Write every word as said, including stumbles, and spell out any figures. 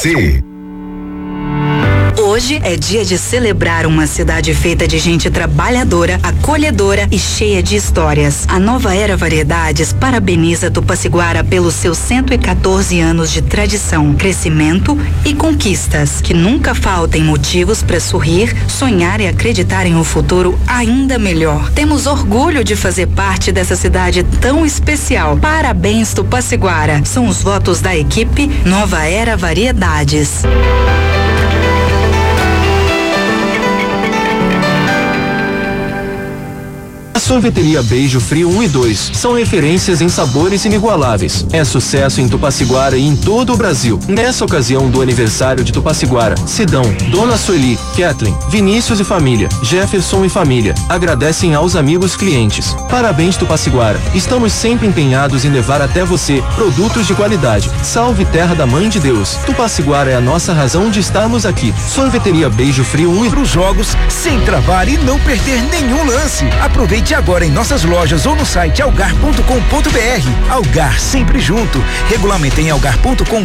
Sim. Hoje é dia de celebrar uma cidade feita de gente trabalhadora, acolhedora e cheia de histórias. A Nova Era Variedades parabeniza Tupaciguara pelos seus cento e quatorze anos de tradição, crescimento e conquistas. Que nunca faltem motivos para sorrir, sonhar e acreditar em um futuro ainda melhor. Temos orgulho de fazer parte dessa cidade tão especial. Parabéns, Tupaciguara. São os votos da equipe Nova Era Variedades. Sorveteria Beijo Frio um e dois são referências em sabores inigualáveis. É sucesso em Tupaciguara e em todo o Brasil. Nessa ocasião do aniversário de Tupaciguara, Sidão, Dona Sueli, Kathleen, Vinícius e família, Jefferson e família, agradecem aos amigos clientes. Parabéns, Tupaciguara. Estamos sempre empenhados em levar até você produtos de qualidade. Salve terra da Mãe de Deus. Tupaciguara é a nossa razão de estarmos aqui. Sorveteria Beijo Frio um e para os jogos sem travar e não perder nenhum lance. Aproveite agora em nossas lojas ou no site algar ponto com ponto br. Algar, sempre junto. Regulamento em algar ponto com